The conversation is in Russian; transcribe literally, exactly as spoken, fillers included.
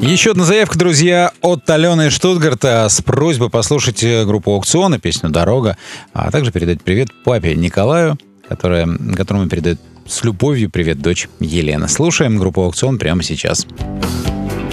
Еще одна заявка, друзья, от Алены из Штутгарта с просьбой послушать группу «Аукцион» и песню «Дорога», а также передать привет папе Николаю, которая, которому передает с любовью привет дочь Елена. Слушаем группу «Аукцион» прямо сейчас.